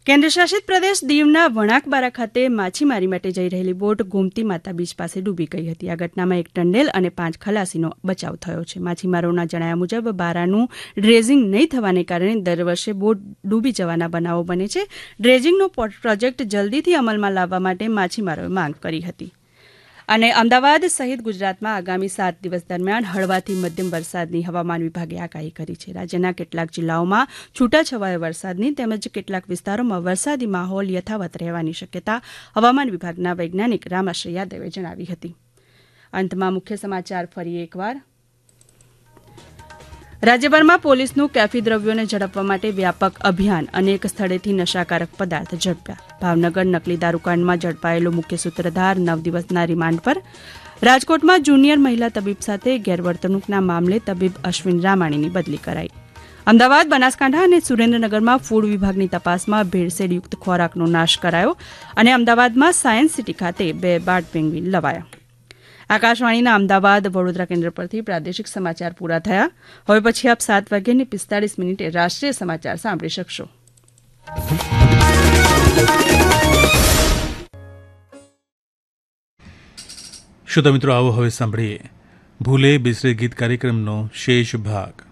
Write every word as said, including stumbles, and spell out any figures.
કેન્દ્રશાસિત પ્રદેશ દીવના વણાકબારા ખાતે માછીમારી માટે જઈ રહેલી બોટ ગોમતી માતા બીચ પાસે ડૂબી ગઈ હતી. આ ઘટનામાં એક ટંડેલ અને પાંચ ખલાસીનો બચાવ થયો છે. માછીમારોના જણાવ્યા મુજબ બારાનું ડ્રેઝિંગ નહીં થવાને કારણે દર વર્ષે બોટ ડૂબી જવાના બનાવો બને છે. ડ્રેઝિંગનો પ્રોજેક્ટ જલ્દીથી અમલમાં લાવવા માટે માછીમારોએ માંગ કરી હતી. અને અમદાવાદ સહિત ગુજરાતમાં આગામી સાત દિવસ દરમિયાન હળવાથી મધ્યમ વરસાદની હવામાન વિભાગે આગાહી કરી છે. રાજ્યના કેટલાક જિલ્લાઓમાં છૂટાછવાયા વરસાદની તેમજ કેટલાક વિસ્તારોમાં વરસાદી માહોલ યથાવત રહેવાની શક્યતા હવામાન વિભાગના વૈજ્ઞાનિક રામાશ્રય યાદવે જણાવી હતી. અંતમાં મુખ્ય સમાચાર ફરી એકવાર. રાજ્યભરમાં પોલીસનું કેફી દ્રવ્યોને ઝડપવા માટે વ્યાપક અભિયાન, અનેક સ્થળેથી નશાકારક પદાર્થ ઝડપ્યા. ભાવનગર નકલી દારૂકાંડમાં ઝડપાયેલો મુખ્ય સૂત્રધાર નવ દિવસના રિમાન્ડ પર. રાજકોટમાં જુનિયર મહિલા તબીબ સાથે ગેરવર્તણૂકના મામલે તબીબ અશ્વિન રામાણીની બદલી કરાઈ. અમદાવાદ, બનાસકાંઠા અને સુરેન્દ્રનગરમાં ફૂડ વિભાગની તપાસમાં ભેળસેળયુક્ત ખોરાકનો નાશ કરાયો. અને અમદાવાદમાં સાયન્સ સિટી ખાતે બે બાર્ડ પેંગ્વિન લવાયા. આકાશવાણીના અમદાવાદ વડોદરા કેન્દ્ર પરથી પ્રાદેશિક સમાચાર પૂરા થયા. હવે પછી આપ સાત વાગ્યાની પિસ્તાળીસ મિનિટે રાષ્ટ્રીય સમાચાર સાંભળી શકશો. શ્રોતા મિત્રો, આવો હવે સાંભળીએ ભૂલે બિસરે ગીત કાર્યક્રમનો શેષ ભાગ.